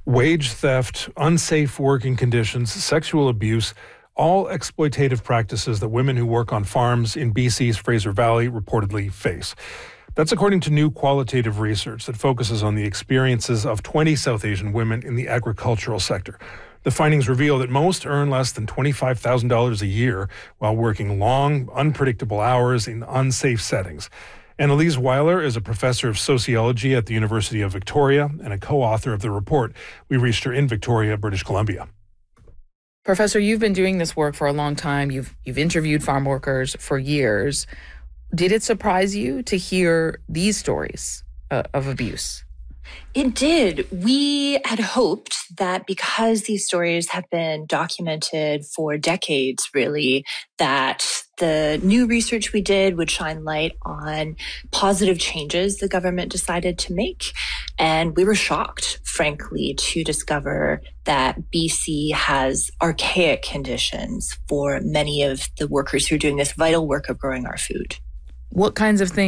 Wage theft, unsafe working conditions, sexual abuse, all exploitative practices that women who work on farms in BC's Fraser Valley reportedly face. That's according to new qualitative research that focuses on the experiences of 20 South Asian women in the agricultural sector. The findings reveal that most earn less than $25,000 a year while working long, unpredictable hours in unsafe settings. Annalise Weiler is a professor of sociology at the University of Victoria and a co-author of the report. We reached her in Victoria, British Columbia. Professor, you've been doing this work for a long time. You've interviewed farm workers for years. Did it surprise you to hear these stories of abuse? It did. We had hoped that because these stories have been documented for decades, really, that the new research we did would shine light on positive changes the government decided to make. And we were shocked, frankly, to discover that BC has archaic conditions for many of the workers who are doing this vital work of growing our food. What kinds of things